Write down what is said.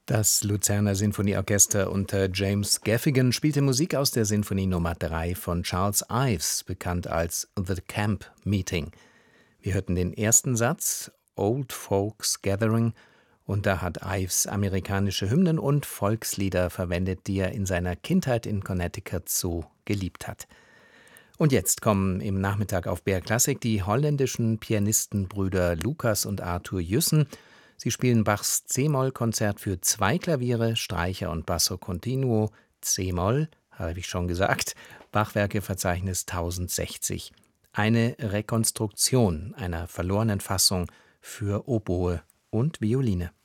Das Luzerner Sinfonieorchester unter James Gaffigan spielte Musik aus der Sinfonie Nummer 3 von Charles Ives, bekannt als The Camp Meeting. Wir hörten den ersten Satz, Old Folks Gathering, und da hat Ives amerikanische Hymnen und Volkslieder verwendet, die er in seiner Kindheit in Connecticut so geliebt hat. Und jetzt kommen im Nachmittag auf BR Classic die holländischen Pianistenbrüder Lucas und Arthur Jussen. Sie spielen Bachs C-Moll-Konzert für 2 Klaviere, Streicher und Basso Continuo, C-Moll, habe ich schon gesagt, Bachwerkeverzeichnis 1060. Eine Rekonstruktion einer verlorenen Fassung für Oboe und Violine.